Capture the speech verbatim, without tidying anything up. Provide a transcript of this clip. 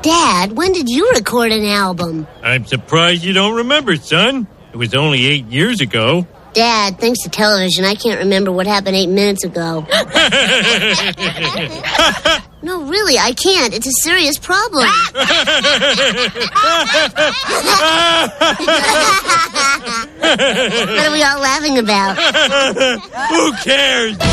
Dad, when did you record an album? I'm surprised you don't remember, son. It was only eight years ago. Dad, thanks to television, I can't remember what happened eight minutes ago. No, really, I can't. It's a serious problem. What are we all laughing about? Who cares?